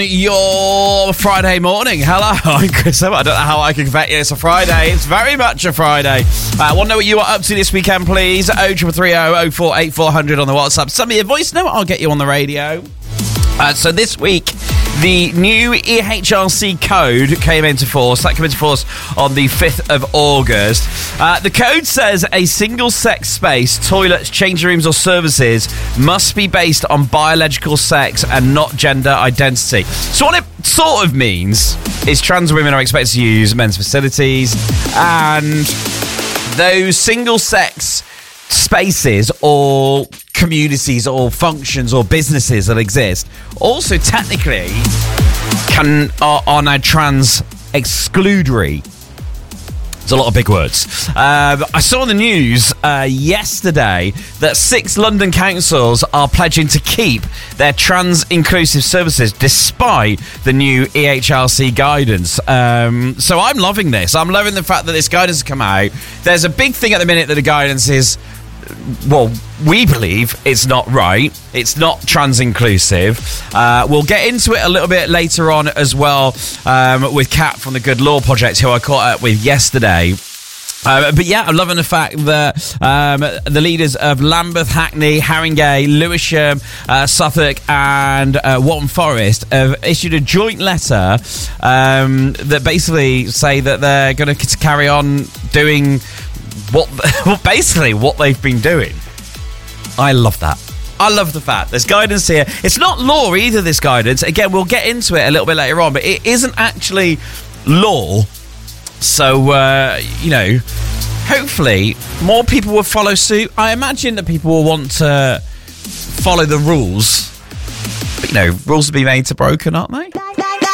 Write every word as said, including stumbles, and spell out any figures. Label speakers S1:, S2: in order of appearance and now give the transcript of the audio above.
S1: Your Friday morning. Hello, I'm Chris. I don't know how I can convey it. It's a Friday. It's very much a Friday. I uh, want to know what you are up to this weekend, please. oh triple three oh oh four eight four hundred on the WhatsApp. Send me a voice note. I'll get you on the radio. Uh, so this week, the new E H R C code came into force. That came into force on the fifth of August. Uh, the code says a single-sex space, toilets, changing rooms or services must be based on biological sex and not gender identity. So what it sort of means is trans women are expected to use men's facilities, and those single-sex spaces or communities or functions or businesses that exist also technically can are, are now trans excludery. It's a lot of big words. Uh, I saw on the news uh, yesterday that six London councils are pledging to keep their trans inclusive services despite the new E H R C guidance. Um, so I'm loving this. I'm loving the fact that this guidance has come out. There's a big thing at the minute that the guidance is, well, we believe it's not right. It's not trans-inclusive. Uh, we'll get into it a little bit later on as well um, with Kat from the Good Law Project, who I caught up with yesterday. Uh, but yeah, I'm loving the fact that um, the leaders of Lambeth, Hackney, Haringey, Lewisham, uh, Suffolk and uh, Waltham Forest have issued a joint letter um, that basically say that they're going to carry on doing what, well, basically what they've been doing. I love that. I love the fact there's guidance here. It's not law either, this guidance. Again, we'll get into it a little bit later on, but it isn't actually law. So, uh, you know, hopefully more people will follow suit. I imagine that people will want to follow the rules. But, you know, rules will be made to broken, aren't they?